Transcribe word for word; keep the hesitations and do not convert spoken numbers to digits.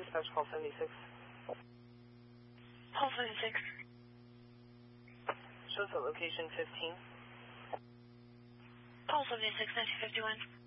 dispatch call seventy-six. Call seventy-six. Shows at location fifteen. Call seventy-six, nineteen fifty-one.